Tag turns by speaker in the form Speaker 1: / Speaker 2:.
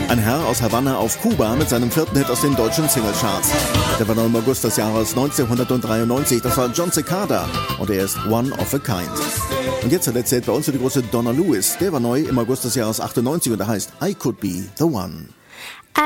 Speaker 1: Ein Herr aus Havanna auf Kuba mit seinem 4. Hit aus den deutschen Singlecharts. Der war noch im August des Jahres 1993. Das war John Cicada und er ist One of a Kind. Und jetzt zuletzt zählt bei uns die große Donna Lewis. Der war neu im August des Jahres 98 und der heißt I Could Be the One.